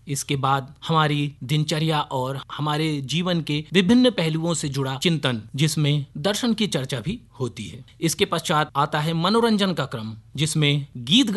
इसके बाद हमारी दिनचर्या और हमारे जीवन के विभिन्न पहलुओं से जुड़ा चिंतन, जिसमें दर्शन की चर्चा भी होती है। इसके पश्चात आता है मनोरंजन का क्रम, जिसमें गीत